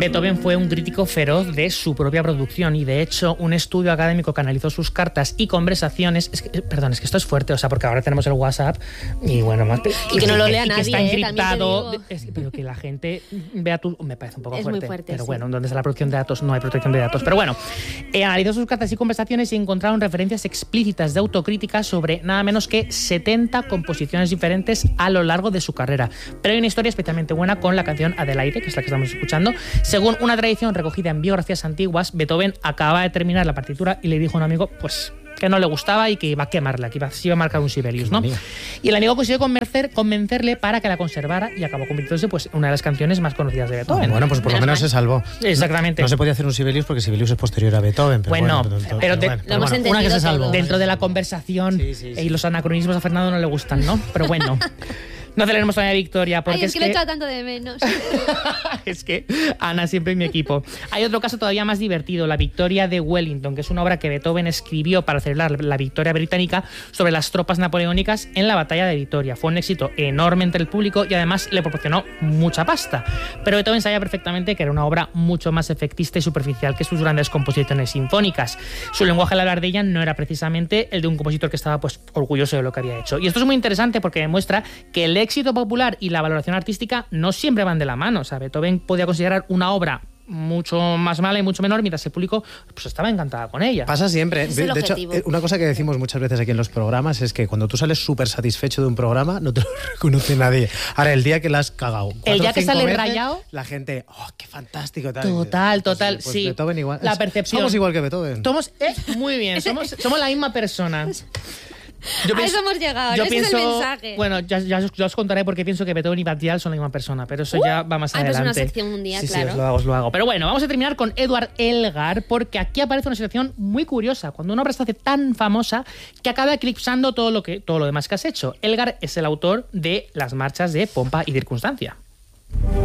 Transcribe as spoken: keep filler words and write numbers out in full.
Beethoven fue un crítico feroz de su propia producción y, de hecho, un estudio académico que analizó sus cartas y conversaciones... Es que, perdón, es que esto es fuerte, o sea, porque ahora tenemos el WhatsApp y, bueno... Más, y que no lo lea y nadie, que está encriptado, eh, es, pero que la gente vea tu... Me parece un poco es fuerte, muy fuerte, pero sí. bueno, donde está la protección de datos no hay protección de datos. Pero bueno, eh, analizó sus cartas y conversaciones y encontraron referencias explícitas de autocrítica sobre nada menos que setenta composiciones diferentes a lo largo de su carrera. Pero hay una historia especialmente buena con la canción Adelaide, que es la que estamos escuchando. Según una tradición recogida en biografías antiguas, Beethoven acababa de terminar la partitura y le dijo a un amigo, pues, que no le gustaba y que iba a quemarla, que iba, se iba a marcar un Sibelius, ¿no? Y el amigo consiguió convencer, convencerle para que la conservara y acabó convirtiéndose, pues, en una de las canciones más conocidas de Beethoven. Bueno, pues por lo menos se salvó. Exactamente. No, no se podía hacer un Sibelius porque Sibelius es posterior a Beethoven. Pero bueno, bueno, pero, pero, de, bueno, pero bueno, una que se salvó. Dentro de la conversación, sí, sí, sí. Y los anacronismos a Fernando no le gustan, ¿no? Pero bueno. No celebremos todavía victoria porque Ay, es, es que, que... lo he echado tanto de menos. Es que Ana siempre en mi equipo. Hay otro caso todavía más divertido, la victoria de Wellington, que es una obra que Beethoven escribió para celebrar la victoria británica sobre las tropas napoleónicas en la batalla de Vitoria. Fue un éxito enorme entre el público y además le proporcionó mucha pasta. Pero Beethoven sabía perfectamente que era una obra mucho más efectista y superficial que sus grandes composiciones sinfónicas. Su lenguaje al hablar de ella no era precisamente el de un compositor que estaba, pues, orgulloso de lo que había hecho. Y esto es muy interesante porque demuestra que el éxito popular y la valoración artística no siempre van de la mano. O sea, Beethoven podía considerar una obra mucho más mala y mucho menor, mientras el público, pues, estaba encantada con ella. Pasa siempre. Es de, el de hecho, objetivo. una cosa que decimos muchas veces aquí en los programas es que cuando tú sales súper satisfecho de un programa, no te lo reconoce nadie. Ahora, el día que la has cagado, el día que sale veces, rayado, la gente, oh, qué fantástico. Tal. Total, Pues, total, pues sí. Beethoven igual. La percepción. Somos igual que Beethoven. Somos, eh, muy bien, somos, somos la misma persona. Yo pienso, a eso hemos llegado, yo ese pienso, es el mensaje. Bueno, ya, ya, os, ya os contaré porque pienso que Beethoven y Badial son la misma persona, pero eso uh, ya va más ay, adelante. Pues una sección un día, sí, claro. Sí, os lo hago, os lo hago. Pero bueno, vamos a terminar con Edward Elgar, porque aquí aparece una situación muy curiosa, cuando una obra se hace tan famosa que acaba eclipsando todo lo, que, todo lo demás que has hecho. Elgar es el autor de las marchas de Pompa y Circunstancia.